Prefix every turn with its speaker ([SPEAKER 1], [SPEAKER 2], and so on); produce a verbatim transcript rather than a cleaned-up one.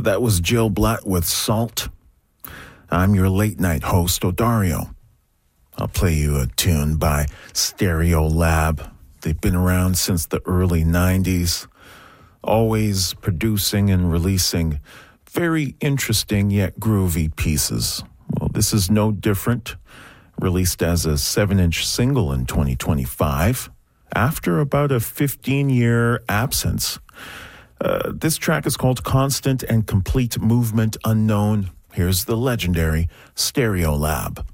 [SPEAKER 1] That was Jill Blatt with Salt. I'm your late night host, Odario. I'll play you a tune by Stereolab. They've been around since the early nineties, always producing and releasing very interesting yet groovy pieces. Well, this is no different. Released as a seven-inch single in twenty twenty-five, after about a fifteen-year absence. Uh, this track is called Constant and Complete Movement Unknown. Here's the legendary Stereolab.